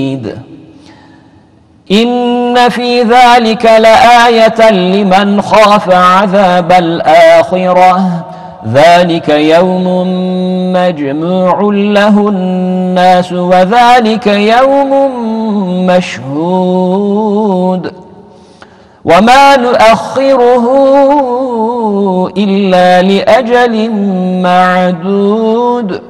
شديد إن في ذلك لآية لمن خاف عذاب الآخرة ذلك يوم مجموع له الناس وذلك يوم مشهود وما نؤخره إلا لأجل معدود